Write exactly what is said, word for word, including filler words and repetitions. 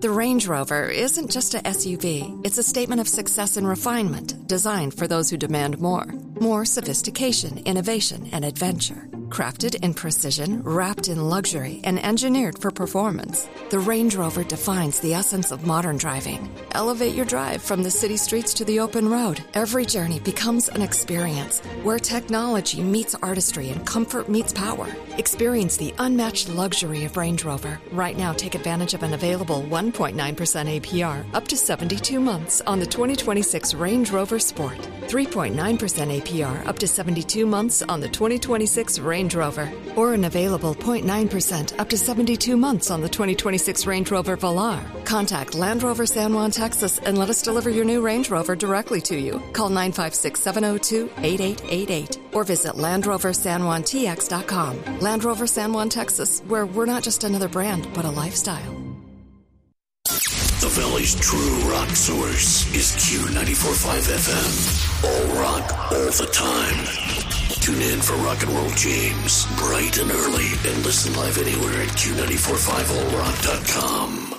The Range Rover isn't just a S U V. It's a statement of success and refinement, designed for those who demand more. More sophistication, innovation, and adventure. Crafted in precision, wrapped in luxury, and engineered for performance, the Range Rover defines the essence of modern driving. Elevate your drive from the city streets to the open road. Every journey becomes an experience where technology meets artistry and comfort meets power. Experience the unmatched luxury of Range Rover. Right now, take advantage of an available one point nine percent A P R up to seventy-two months on the twenty twenty-six Range Rover Sport. three point nine percent A P R up to seventy-two months on the twenty twenty-six Range Rover. Or an available zero point nine percent up to seventy-two months on the twenty twenty-six Range Rover Velar. Contact Land Rover San Juan, Texas, and let us deliver your new Range Rover directly to you. Call nine five six, seven oh two, eight eight eight eight or visit Land Rover San Juan T X dot com. Land Rover San Juan, Texas, where we're not just another brand, but a lifestyle. The Valley's true rock source is Q ninety-four point five F M. All rock, all the time. Tune in for Rock and Roll James, bright and early, and listen live anywhere at Q nine four five all rock dot com.